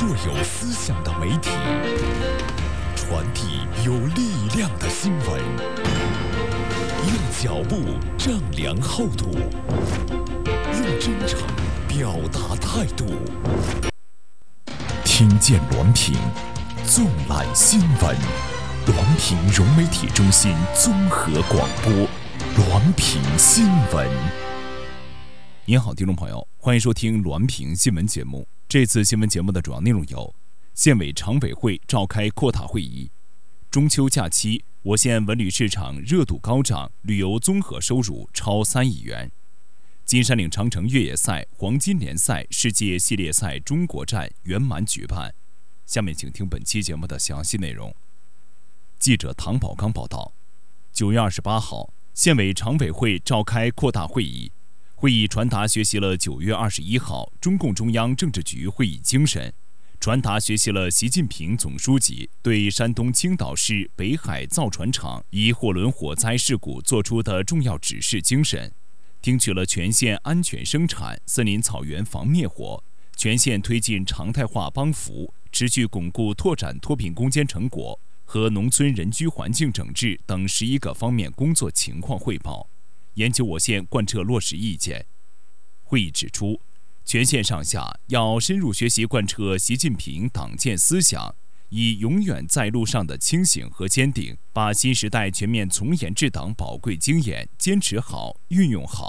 若有思想的媒体，传递有力量的新闻，用脚步丈量厚度，用真诚表达态度。听见滦平，纵览新闻。滦平融媒体中心综合广播，滦平新闻。您好，听众朋友，欢迎收听滦平新闻节目。这次新闻节目的主要内容有：县委常委会召开扩大会议；中秋假期，我县文旅市场热度高涨，旅游综合收入超3亿元；金山岭长城越野赛黄金联赛世界系列赛中国站圆满举办。下面请听本期节目的详细内容。记者唐宝刚报道，9月28号，县委常委会召开扩大会议。会议传达学习了9月21号中共中央政治局会议精神，传达学习了习近平总书记对山东青岛市北海造船厂一货轮火灾事故作出的重要指示精神，听取了全县安全生产、森林草原防灭火、全县推进常态化帮扶、持续巩固拓展脱贫攻坚成果和农村人居环境整治等11个方面工作情况汇报，研究我县贯彻落实意见。会议指出，全县上下要深入学习贯彻习近平党建思想，以永远在路上的清醒和坚定，把新时代全面从严治党宝贵经验坚持好、运用好，